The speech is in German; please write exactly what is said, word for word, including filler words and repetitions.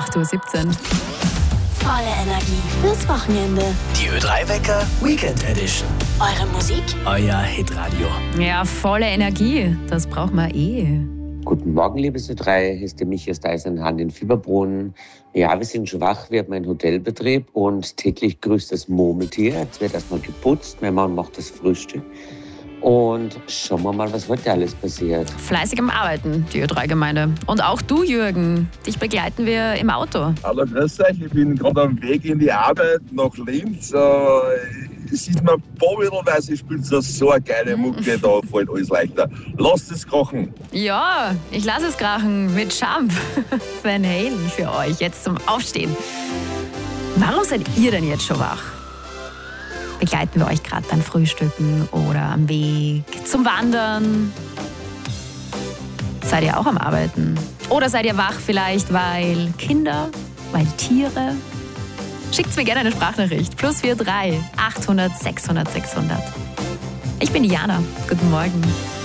acht Uhr siebzehn. Volle Energie fürs Wochenende. Die Ö drei Wecker Weekend Edition. Eure Musik, Euer Hitradio. Ja, volle Energie, das braucht man eh. Guten Morgen, liebes Ö drei. Hier ist der Michi aus Deisenhahn in Fieberbrunn. Ja, wir sind schon wach. Wir haben einen Hotelbetrieb und täglich grüßt das Murmeltier. Jetzt wird erstmal geputzt. Mein Mann macht das Frühstück. Und schauen wir mal, was heute alles passiert. Fleißig am Arbeiten, die Ö drei Gemeinde. Und auch du, Jürgen, dich begleiten wir im Auto. Hallo, grüß euch. Ich bin gerade am Weg in die Arbeit nach Linz. Äh, es ist mir bovidel-weise, spielt so eine geile Mucke, da fällt alles leichter. Lasst es krachen. Ja, ich lasse es krachen mit Jump. Van Halen für euch, jetzt zum Aufstehen. Warum seid ihr denn jetzt schon wach? Begleiten wir euch gerade beim Frühstücken oder am Weg zum Wandern? Seid ihr auch am Arbeiten? Oder seid ihr wach vielleicht, weil Kinder, weil Tiere? Schickt mir gerne eine Sprachnachricht. Plus vier drei achthundert sechshundert sechshundert. Ich bin Diana. Guten Morgen.